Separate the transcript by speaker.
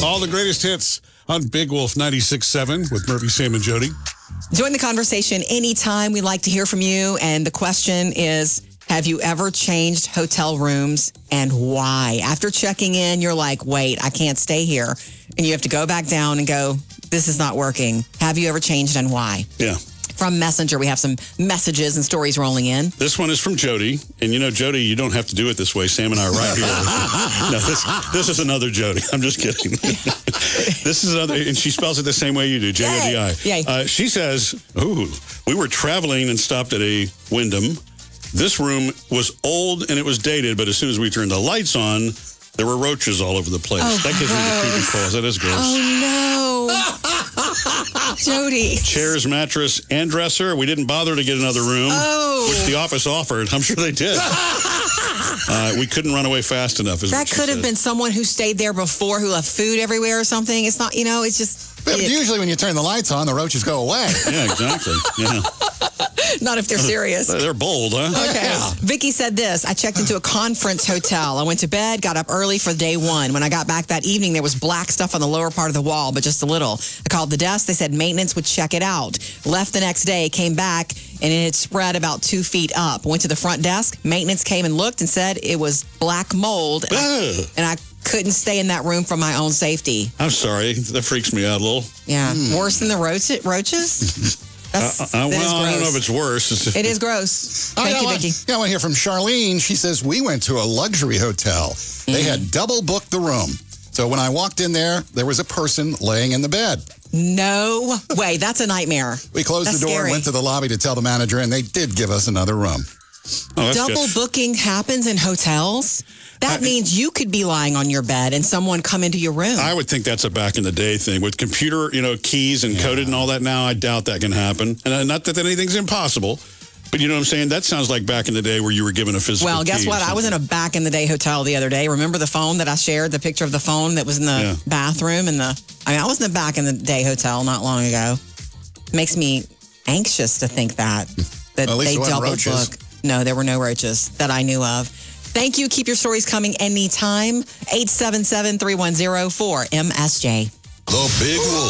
Speaker 1: All the greatest hits on Big Wolf 96.7 with Murphy, Sam, and Jody.
Speaker 2: Join the conversation anytime. We'd like to hear from you. And the question is, have you ever changed hotel rooms and why? After checking in, you're like, wait, I can't stay here. And you have to go back down and go, this is not working. Have you ever changed and why?
Speaker 1: Yeah.
Speaker 2: From Messenger, we have some messages and stories rolling in.
Speaker 1: This one is from Jody. And you know, Jody, you don't have to do it this way. Sam and I are right here. No, this is another Jody. I'm just kidding. This is another, and she spells it the same way you do, Jodi.
Speaker 2: Yay.
Speaker 1: She says, we were traveling and stopped at a Wyndham. This room was old and it was dated, but as soon as we turned the lights on, there were roaches all over the place.
Speaker 2: Oh,
Speaker 1: that gives me the creepy crawls. That is gross.
Speaker 2: Oh, no. Jody.
Speaker 1: Chairs, mattress, and dresser. We didn't bother to get another room, which the office offered. I'm sure they did. We couldn't run away fast enough.
Speaker 2: That could have been someone who stayed there before who left food everywhere or something. It's not, it's just...
Speaker 3: But usually when you turn the lights on, the roaches go away.
Speaker 1: Yeah, exactly. Yeah.
Speaker 2: Not if they're serious.
Speaker 1: They're bold, huh?
Speaker 2: Okay.
Speaker 3: Yeah.
Speaker 2: Vicky said this. I checked into a conference hotel. I went to bed, got up early for day one. When I got back that evening, there was black stuff on the lower part of the wall, but just a little. I called the desk. They said maintenance would check it out. Left the next day, came back, and it had spread about 2 feet up. Went to the front desk. Maintenance came and looked and said it was black mold. And I couldn't stay in that room for my own safety.
Speaker 1: I'm sorry. That freaks me out a little.
Speaker 2: Yeah. Worse than the roaches?
Speaker 1: I don't know if it's worse.
Speaker 2: It is gross.
Speaker 3: Oh,
Speaker 2: Thank you, Vicky.
Speaker 3: Yeah, I want to hear from Charlene. She says, we went to a luxury hotel. They had double booked the room. So when I walked in there was a person laying in the bed.
Speaker 2: No way. That's a nightmare.
Speaker 3: We closed
Speaker 2: That's
Speaker 3: the door,
Speaker 2: scary.
Speaker 3: went to the lobby to tell the manager, and they did give us another room.
Speaker 1: Oh, that's
Speaker 2: Double
Speaker 1: good.
Speaker 2: booking happens in hotels? That means you could be lying on your bed and someone come into your room.
Speaker 1: I would think that's a back in the day thing with computer, keys and coded and all that. Now I doubt that can happen. And not that anything's impossible, but you know what I'm saying? That sounds like back in the day where you were given a physical
Speaker 2: Well, guess
Speaker 1: key or
Speaker 2: what? I was in a back in the day hotel the other day. Remember the phone that I shared, the picture of the phone that was in the bathroom I was in the back in the day hotel not long ago. Makes me anxious to think that
Speaker 3: Well, at least
Speaker 2: they
Speaker 3: there wasn't
Speaker 2: double
Speaker 3: roaches.
Speaker 2: book. No, there were no roaches that I knew of. Thank you. Keep your stories coming anytime. 877-310-4MSJ.
Speaker 4: The Big Wolf.